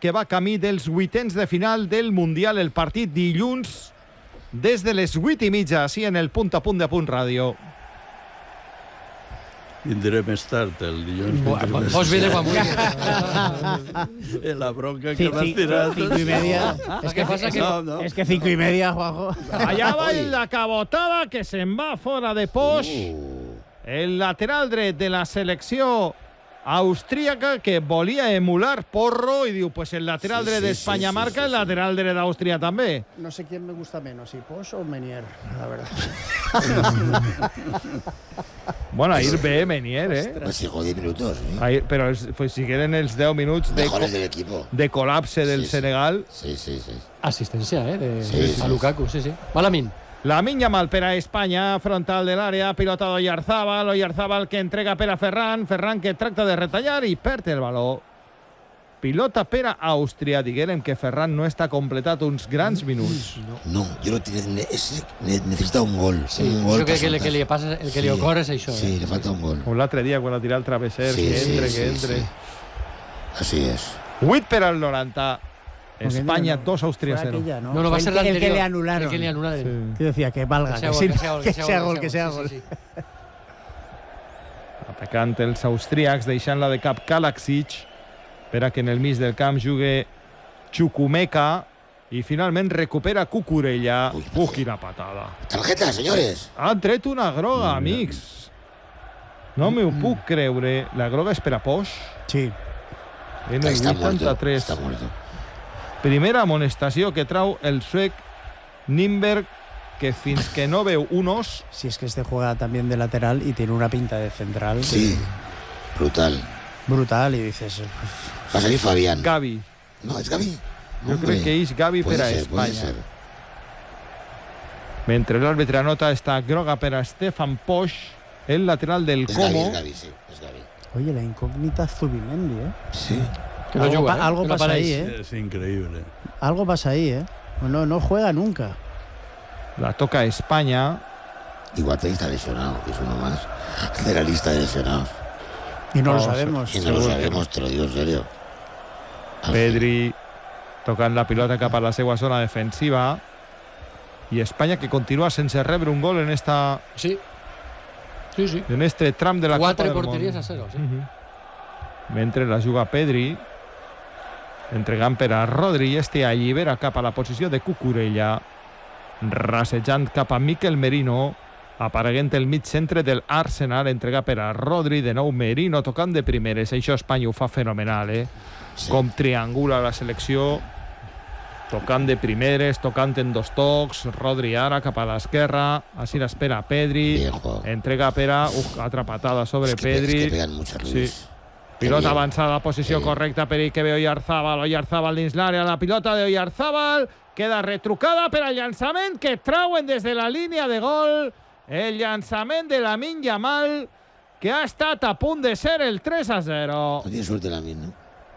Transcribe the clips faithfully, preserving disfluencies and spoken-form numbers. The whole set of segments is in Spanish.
que va camí dels vuitens de final del Mundial. El partit dilluns des de les vuit i mitja, així en el Punt a Punt de Punt Ràdio. Vindré més tard, el dilluns. Pots vindre quan vulguis. La bronca que m'has tirat. Cinco y media. Es que pasa que... No, no. Es que cinco y media, Juanjo. Allà va la cabotada que se'n va fora de Posch. El lateral dret de la selecció austríaca que volia emular Porro y diu, pues el lateral Sí, dret sí, d'Espanya sí, sí, marca, sí, el sí. lateral dret d'Àustria també. No sé quién me gusta menos, si Posch o Menier, la verdad. Bueno, ahir ve Menier, eh? Pues sí, jugó diez minutos. ¿eh? Ahir, però els, pues, si queden els deu minuts de, Mejores del equipo. de col·lapse del Sí, sí. Senegal. Sí, sí, sí. Asistencia, ¿eh? De, Sí, sí, a Lukaku, sí, sí. Malamin. Lamine Yamal per a Espanya, frontal de l'àrea, pilota d'Oyarzabal, Oyarzabal que entrega per a Ferran, Ferran que tracta de retallar i perd el baló. Pilota per a Àustria, diguérem que Ferran no està completat uns grans minuts. No, yo lo tiene, ese ne- necesita un gol. Sí, un gol creo que, para que, le, saltar. que le pasa, el que Sí, le ocurre es això. Sí, eh? le falta un gol. Com l'altre dia quan ha tirat el travesser, Sí, que sí, entre, sí, que entre. sí. Así es. vuit per al noranta. Espanya dos, Àustria Fue cero. aquella, ¿no? No, no, va a Fue ser el la que- el anterior. que le anularon. El que le anularon. Sí. Que decía que valga, Que sea que, gol, sí, que sea gol, que sea gol, que sea sí, gol. sí, sí. Atacant els austríacs, deixant-la de cap Kalaksic, per a que en el mig del camp jugui Chukwuemeka i finalment recupera Cucurella. Ui, Uf, quina patada. Tarjeta, señores. Han tret una groga, amics. No m'ho puc creure. La groga és per a Posch. Sí. En el Está muerto. vuitanta-tres. Está muerto. Primera amonestació que trau el suec Nimberg, que fins que no veu un os... Si es que este juega también de lateral y tiene una pinta de central Sí, brutal. brutal y dices, Va a salir Fabián. Gavi. No, es Gavi. Jo Hombre, crec que és Gavi puede per a ser, puede Espanya. ser. Mentre l'àrbitre anota esta groga per a Stefan Posch, el lateral del Es Gavi, Como. es Gavi, sí, es Gavi. oye, la incógnita Zubimendi, ¿eh? Sí. Que no algo juga, pa- ¿eh? algo Que no pasa ahí, apareix. ¿eh? Es increíble. Algo pasa ahí, ¿eh? No, no juega nunca. La toca Espanya. Igual te está lesionado, es uno más de la lista de lesionados. Y no lo No, sabemos. Y no lo Seguro que sabemos, te lo digo en serio. Al Pedri tocant la pilota cap a la seva zona defensiva. I Espanya que continua sense rebre un gol en, esta, Sí. Sí, sí. en este tram de la Copa Quatre del Món. porteries a cero, sí. Uh-huh. Mentre la juga Pedri, entregant per a Rodri, i este allibera cap a la posició de Cucurella, rassejant cap a Mikel Merino, apareguent el mig centre del Arsenal, entrega per a Rodri, de nou Merino tocant de primeres. Això Espanya ho fa fenomenal, eh? Sí. Com triangula la selecció, tocant de primeres, tocant en dos tocs. Rodri ara cap a l'esquerra, així l'espera Pedri, Bien jugado. entrega per a uf, altra patada sobre Es que, pe- Pedri. es que pegan mucho, Luis. Sí. Qué Pilota bien. avançada, posició Sí. correcta per que ve Oyarzabal, Oyarzabal dins l'àrea, la pilota de Oyarzabal queda retrucada per al llançament que trauen des de la línia de gol, el llançament de Lamine Yamal, que ha estat a punt de ser el tres a zero. No tiene suerte la misma, ¿no?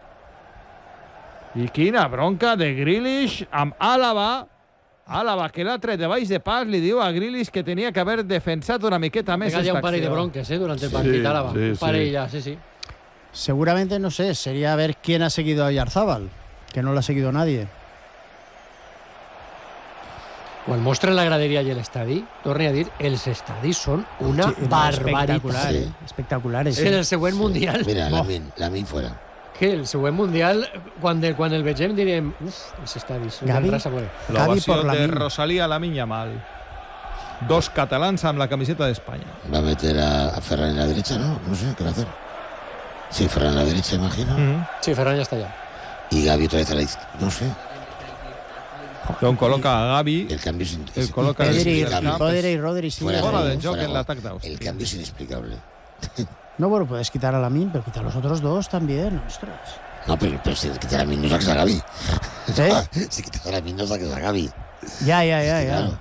I quina bronca de Grealish amb Àlava, Àlava que l'ha tret de baix de pas, li diu a Grealish que tenia que haver defensat una miqueta més Pega ya esta un parell de acció. bronques, ¿eh? Durante el Sí, partido. Álava. sí, un sí. parell ya, sí, sí. Seguramente, no sé, sería ver quién ha seguido a Yarzábal, que no lo ha seguido nadie. Quan mostren la graderia i l'estadi, torni a dir, els estadis són una Sí, no, barbaritat. espectacular, Sí. ¿eh? Espectaculares. És que en el següent Mundial, Mira, Boh. Lamin, Lamin fuera. que el següent Mundial, quan, el, quan el vegem direm, uf, els estadis, no Gavi? tenen res a veure. L'ovació por de Lamine. Rosalía a Lamine Yamal. Dos catalans amb la camiseta d'Espanya. Va a meter a, a Ferran en la derecha, ¿no? No sé, ¿qué va a hacer? Sí, Ferran en la derecha, imagino. Mm. Sí, Ferran ja està allà. Y Gavi otra vez a la izquierda. No sé. D'on col·loca a Gavi, El cambio es, in- el es col·loca Pedri, inexplicable. Rodri y Rodri sí. Fuera fora de de juego, joc fuera en de l'atac juego. d'Àustria. El cambio es inexplicable. No, bueno, puedes quitar a Lamine, pero quita a los otros dos también. Ostras. No, pero, pero si quitas a Lamin no saques a Gavi. ¿Eh? Si quitas a Lamin no saques a Gavi. Ya, ya, ya, Es que, ya. claro.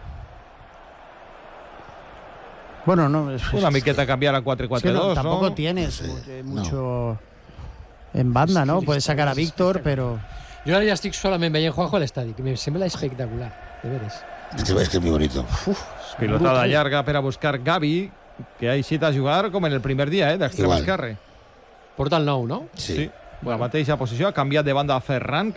Bueno, no. Es, Una miqueta canviar a quatre es quatre que no, dos, tampoco no? tienes No sé, mu- eh, no. mucho en banda, ¿no? Puedes sacar a Víctor, pero. Jo ara ja estic solament veient Juanjo a l'estadi, que me sembla espectacular, de veres. Es que, es que es muy bonito. Pilotada llarga per a buscar Gavi, que ha eixit a jugar com en el primer dia, eh, d'extrem Igual. esquerre. Porta el nou, no? Sí. Sí. La mateixa posició, ha canviat de banda a Ferran,